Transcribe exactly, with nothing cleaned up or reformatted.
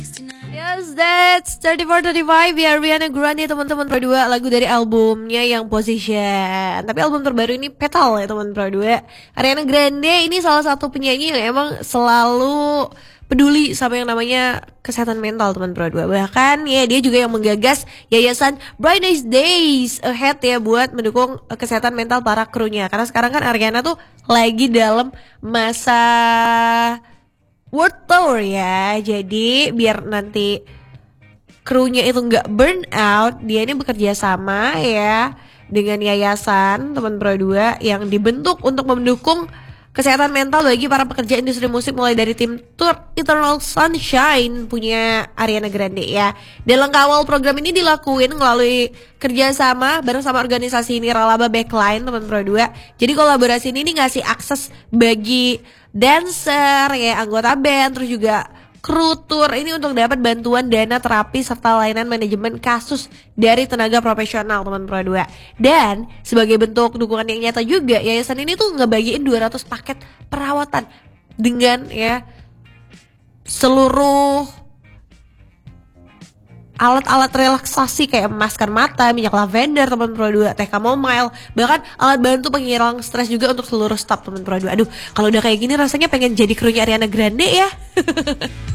Yes, that's thirty-four thirty-five ya, Ariana Grande teman-teman Pro dua, lagu dari albumnya yang Position. Tapi album terbaru ini Petal ya teman Pro dua. Ariana Grande ini salah satu penyanyi yang emang selalu peduli sama yang namanya kesehatan mental teman Pro dua. Bahkan ya dia juga yang menggagas yayasan Brightest Days Ahead ya buat mendukung kesehatan mental para krunya. Karena sekarang kan Ariana tuh lagi dalam masa World Tour ya. Jadi biar nanti krunya itu nggak burn out, dia ini bekerja sama ya dengan yayasan teman Pro dua yang dibentuk untuk mendukung kesehatan mental bagi para pekerja industri musik, mulai dari tim tour Eternal Sunshine punya Ariana Grande ya. Dalam kawal program ini dilakuin melalui kerjasama bareng sama organisasi Nirlaba Backline teman Pro dua. Jadi kolaborasi ini ngasih akses bagi dancer ya, anggota band, terus juga kru tour ini untuk dapat bantuan dana terapi serta layanan manajemen kasus dari tenaga profesional teman Pro dua. Dan sebagai bentuk dukungan yang nyata juga, yayasan ini tuh ngebagiin dua ratus paket perawatan dengan ya seluruh alat-alat relaksasi kayak masker mata, minyak lavender teman Pro dua, teh chamomile, bahkan alat bantu penghilang stres juga untuk seluruh staf teman Pro dua. Aduh, kalau udah kayak gini rasanya pengen jadi krunya Ariana Grande ya.